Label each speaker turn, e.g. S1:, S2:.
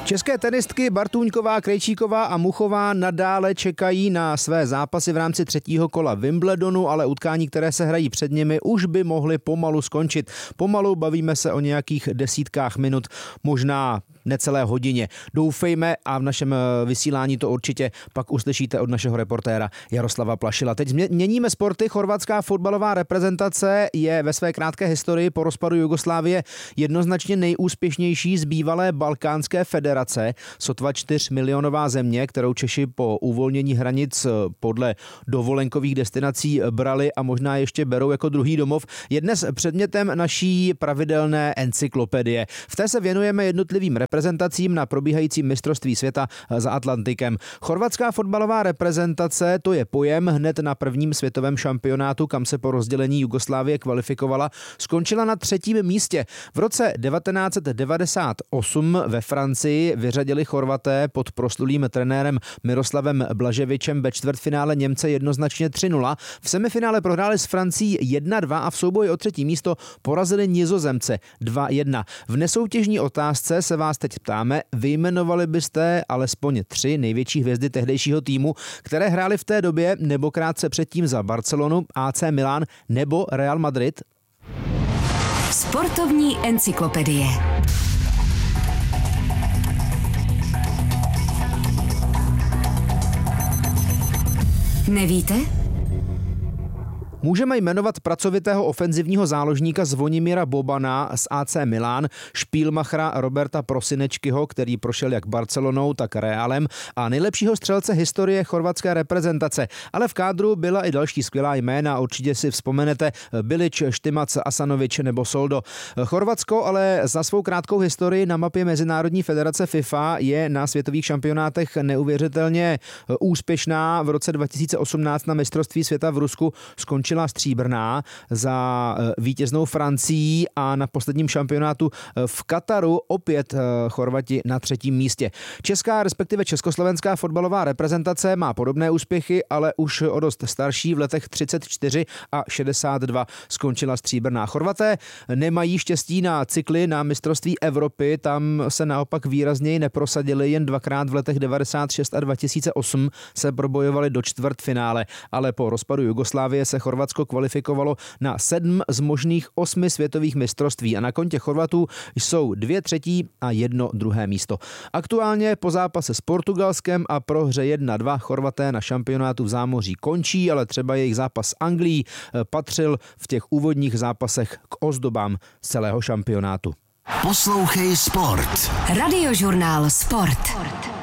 S1: České tenistky Bartůňková, Krejčíková a Muchová nadále čekají na své zápasy v rámci třetího kola Wimbledonu, ale utkání, které se hrají před nimi, už by mohly pomalu skončit. Pomalu, bavíme se o nějakých desítkách minut, možná necelé hodině. Doufejme a v našem vysílání to určitě pak uslyšíte od našeho reportéra Jaroslava Plašila. Teď měníme sporty. Chorvatská fotbalová reprezentace je ve své krátké historii po rozpadu Jugoslávie jednoznačně nejúspěšnější z bývalé Balkánské federace. Sotva 4milionová země, kterou Češi po uvolnění hranic podle dovolenkových destinací brali a možná ještě berou jako druhý domov, je dnes předmětem naší pravidelné encyklopedie. V té se věnujeme jednotlivým reprezentacím na probíhajícím mistrovství světa za Atlantikem. Chorvatská fotbalová reprezentace, to je pojem, hned na prvním světovém šampionátu, kam se po rozdělení Jugoslávie kvalifikovala, skončila na 3. místě. V roce 1998 ve Francii vyřadili Chorvaté pod proslulým trenérem Miroslavem Blaževičem ve čtvrtfinále Němce jednoznačně 3-0. V semifinále prohráli s Francií 1-2 a v souboji o 3. místo porazili Nizozemce 2-1. V nesoutěžní otázce se vás teď ptáme, vyjmenovali byste alespoň 3 největší hvězdy tehdejšího týmu, které hrály v té době nebo krátce předtím za Barcelonu, AC Milan nebo Real Madrid?
S2: Sportovní encyklopedie. Nevíte?
S1: Můžeme jmenovat pracovitého ofenzivního záložníka Zvonimira Bobana z AC Milan, špílmachra Roberta Prosinečkyho, který prošel jak Barcelonou, tak Realem, a nejlepšího střelce historie chorvatské reprezentace. Ale v kádru byla i další skvělá jména, určitě si vzpomenete Bilić, Štimac, Asanović nebo Soldo. Chorvatsko ale za svou krátkou historii na mapě Mezinárodní federace FIFA je na světových šampionátech neuvěřitelně úspěšná. V roce 2018 na mistrovství světa v Rusku skončila stříbrná za vítěznou Francií a na posledním šampionátu v Kataru opět Chorvati na 3. místě. Česká, respektive československá fotbalová reprezentace má podobné úspěchy, ale už o dost starší, v letech 34 a 62 skončila stříbrná. Chorvaté nemají štěstí na cykly na mistrovství Evropy, tam se naopak výrazněji neprosadili, jen dvakrát v letech 96 a 2008 se probojovali do čtvrtfinále, ale po rozpadu Jugoslávie se Chorvatsko kvalifikovalo na 7 z možných 8 světových mistrovství a na kontě Chorvatů jsou 2 třetí a 1 druhé místo. Aktuálně po zápase s Portugalskem a prohře 1-2 Chorvaté na šampionátu v zámoří končí, ale třeba jejich zápas s Anglií patřil v těch úvodních zápasech k ozdobám celého šampionátu.
S3: Poslouchej sport.
S2: Radiožurnál Sport.